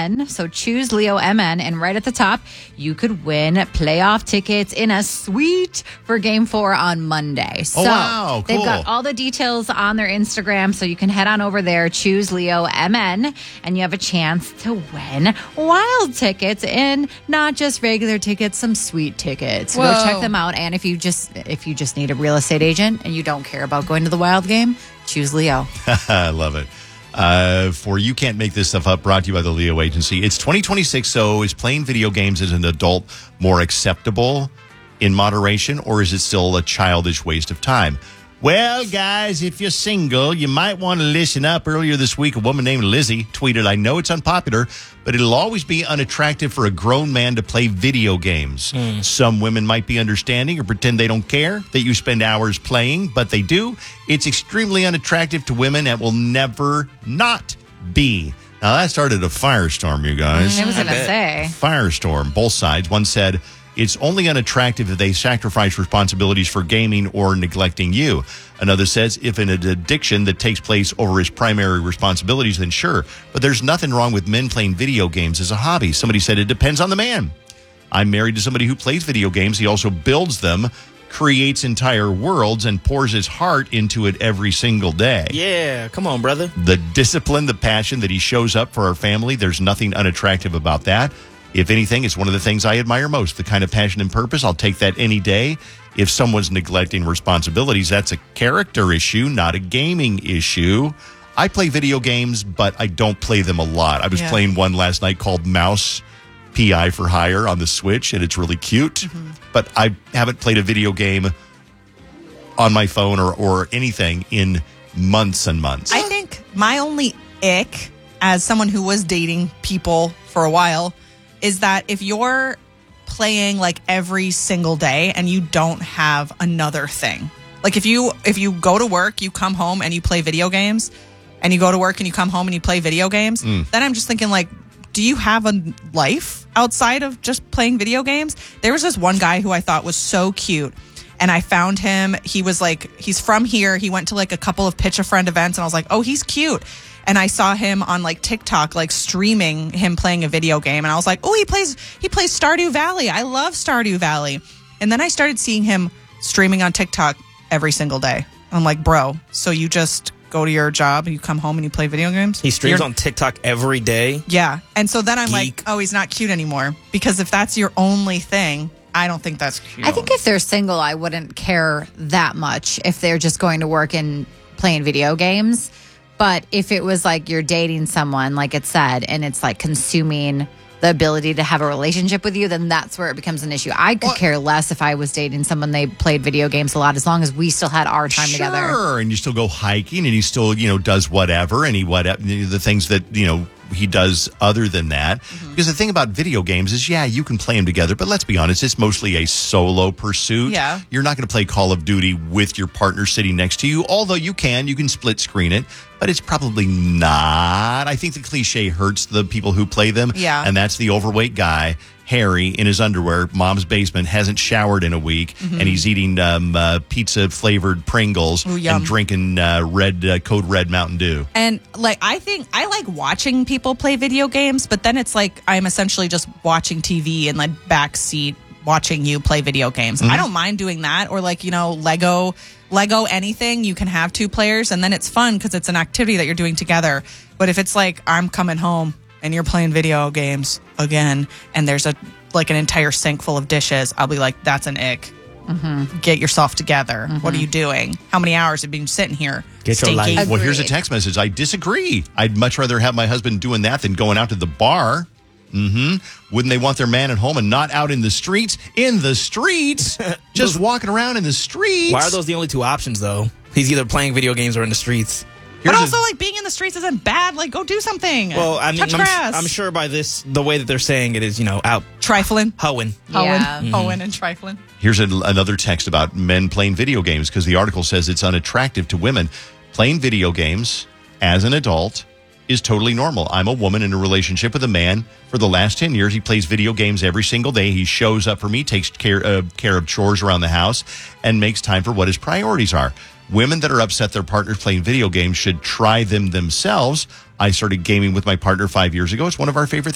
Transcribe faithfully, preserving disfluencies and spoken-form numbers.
N. So choose Leo M N. And right at the top, you could win playoff tickets in a suite for game four on Monday. So oh, wow. Cool. They've got all the details on their Instagram. So you can head on over there, choose Leo M N, and you have a chance to win wild tickets and not just regular tickets, some sweet tickets. So go check them out. And if you just if you just need a real estate agent and you don't care about going to the wild game, choose Leo. I love it. Uh, for You Can't Make This Stuff Up, brought to you by the Leo Agency. It's twenty twenty-six, so is playing video games as an adult more acceptable in moderation, or is it still a childish waste of time? Well, guys, if you're single, you might want to listen up. Earlier this week, a woman named Lizzie tweeted, I know it's unpopular, but it'll always be unattractive for a grown man to play video games. Mm. Some women might be understanding or pretend they don't care that you spend hours playing, but they do. It's extremely unattractive to women and will never not be. Now, that started a firestorm, you guys. I was going to say. Firestorm, both sides. One said, it's only unattractive if they sacrifice responsibilities for gaming or neglecting you. Another says, if an addiction that takes place over his primary responsibilities, then sure. But there's nothing wrong with men playing video games as a hobby. Somebody said it depends on the man. I'm married to somebody who plays video games. He also builds them, creates entire worlds, and pours his heart into it every single day. Yeah, come on, brother. The discipline, the passion that he shows up for our family, there's nothing unattractive about that. If anything, it's one of the things I admire most, the kind of passion and purpose. I'll take that any day. If someone's neglecting responsibilities, that's a character issue, not a gaming issue. I play video games, but I don't play them a lot. I was yeah. playing one last night called Mouse P I for Hire on the Switch, and it's really cute. Mm-hmm. But I haven't played a video game on my phone or, or anything in months and months. I think my only ick, as someone who was dating people for a while, is that if you're playing like every single day and you don't have another thing, like if you if you go to work, you come home and you play video games, and you go to work and you come home and you play video games, mm. then I'm just thinking, like, do you have a life outside of just playing video games? There was this one guy who I thought was so cute, and I found him. He was like, he's from here. He went to like a couple of Pitch a Friend events, and I was like, oh, he's cute. And I saw him on like TikTok, like streaming him playing a video game. And I was like, oh, he plays he plays Stardew Valley. I love Stardew Valley. And then I started seeing him streaming on TikTok every single day. I'm like, bro, so you just go to your job and you come home and you play video games? He streams You're- on TikTok every day? Yeah. And so then I'm Geek. like, oh, he's not cute anymore. Because if that's your only thing, I don't think that's cute. I think if they're single, I wouldn't care that much if they're just going to work and playing video games. But if it was like you're dating someone, like it said, and it's like consuming the ability to have a relationship with you, then that's where it becomes an issue. I could well, care less if I was dating someone they played video games a lot, as long as we still had our time sure, together. Sure, and you still go hiking, and he still, you know, does whatever, and he what the things that, you know, he does other than that. Mm-hmm. Because the thing about video games is, yeah, you can play them together, but let's be honest, it's mostly a solo pursuit. Yeah. You're not going to play Call of Duty with your partner sitting next to you, although you can, you can split screen it, but it's probably not. I think the cliche hurts the people who play them. Yeah. And that's the overweight guy, Harry, in his underwear, mom's basement, hasn't showered in a week, mm-hmm. and he's eating um, uh, pizza-flavored Pringles Ooh, yum. and drinking uh, red uh, Code Red Mountain Dew. And, like, I think I like watching people play video games, but then it's like I'm essentially just watching T V and, like, backseat watching you play video games. Mm-hmm. I don't mind doing that. Or, like, you know, Lego, Lego anything, you can have two players, and then it's fun because it's an activity that you're doing together. But if it's like I'm coming home and you're playing video games again, and there's a like an entire sink full of dishes, I'll be like, that's an ick. Mm-hmm. Get yourself together. Mm-hmm. What are you doing? How many hours have you been sitting here? Get your life. Well, here's a text message. I disagree. I'd much rather have my husband doing that than going out to the bar. Mm-hmm. Wouldn't they want their man at home and not out in the streets? In the streets? Just walking around in the streets? Why are those the only two options, though? He's either playing video games or in the streets. But Here's also, a, like, being in the streets isn't bad. Like, go do something. Well, I mean, touch I'm, grass. I'm sure by this, the way that they're saying it is, you know, out. Trifling. Hoeing. Hoeing. Yeah. Mm-hmm. Hoeing and trifling. Here's a, another text about men playing video games, because the article says it's unattractive to women. Playing video games as an adult is totally normal. I'm a woman in a relationship with a man. For the last ten years, he plays video games every single day. He shows up for me, takes care, uh, care of chores around the house, and makes time for what his priorities are. Women that are upset their partner's playing video games should try them themselves. I started gaming with my partner five years ago. It's one of our favorite